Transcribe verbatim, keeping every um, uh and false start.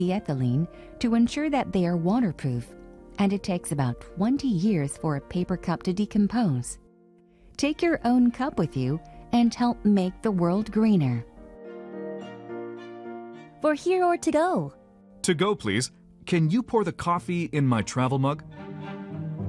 ethylene to ensure that they are waterproof, and it takes about twenty years for a paper cup to decompose. Take your own cup with you and help make the world greener. For here or to go? To go, please. Can you pour the coffee in my travel mug?